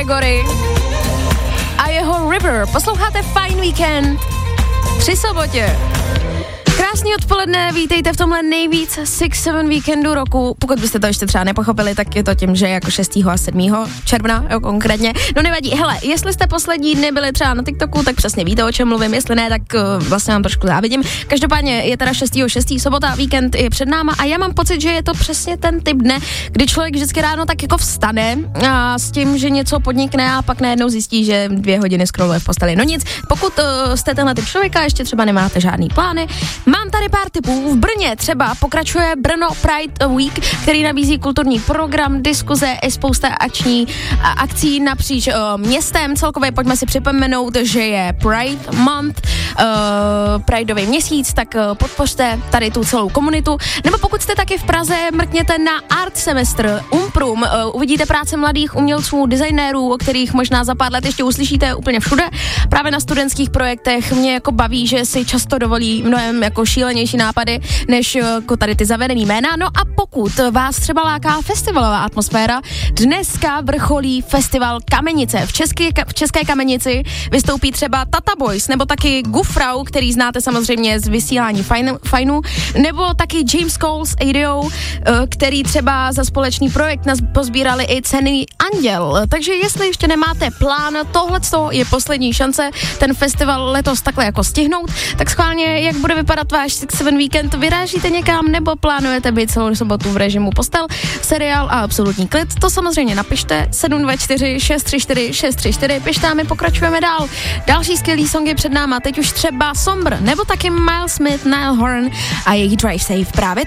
Gregory a jeho River. Posloucháte Fine Weekend při sobotě. Krásný odpoledne, vítejte v tomhle nejvíc 6-7 víkendu roku. Pokud byste to ještě třeba nepochopili, tak je to tím, že jako 6. a 7. června, jo, konkrétně. No nevadí, hele, jestli jste poslední dny byli třeba na TikToku, tak přesně víte, o čem mluvím, jestli ne, tak vlastně vám trošku závidím. Každopádně je teda 6.6. sobota, víkend je před náma a já mám pocit, že je to přesně ten typ dne, kdy člověk vždycky ráno tak jako vstane a s tím, že něco podnikne a pak najednou zjistí, že 2 hodiny scrolluje v posteli. No nic, pokud jste tenhle typ člověka, ještě třeba nemáte žádný plány, mám tady pár tipů. V Brně třeba pokračuje Brno Pride Week, který nabízí kulturní program, diskuze i spousta akcí napříč městem. Celkově pojďme si připomenout, že je Pride Month, Prideový měsíc, tak podpořte tady tu celou komunitu. Nebo pokud jste taky v Praze, mrkněte na Art Semestr Umprum. Uvidíte práce mladých umělců, designérů, o kterých možná za pár let ještě uslyšíte úplně všude. Právě na studentských projektech mě jako baví, že si často dovolí mnohem jako šílenější nápady, než jako tady ty zavedený jména. No a pokud vás třeba láká festivalová atmosféra, dneska vrcholí festival Kamenice. V České Kamenici vystoupí třeba Tata Boys, nebo taky Gufrau, který znáte samozřejmě z vysílání Fajnu, nebo taky James Cole's ADO, který třeba za společný projekt nás pozbírali i ceny Anděl. Takže jestli ještě nemáte plán, tohleto je poslední šance ten festival letos takhle jako stihnout, tak schválně, jak bude vypadat váš 6-7 víkend, vyrážíte někam nebo plánujete být celou sobotu v režimu postel, seriál a absolutní klid, to samozřejmě napište 724 634 634, pište a my pokračujeme dál. Další skvělý song je před náma, teď už třeba Sombr, nebo taky Miles Smith, Niall Horan a jejich Drive Safe právě